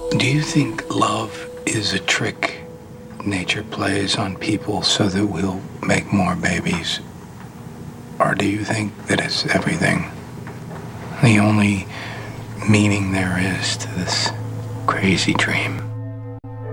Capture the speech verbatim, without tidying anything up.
Do you think love is a trick nature plays on people so that we'll make more babies? Or do you think that it's everything? The only meaning there is to this crazy dream?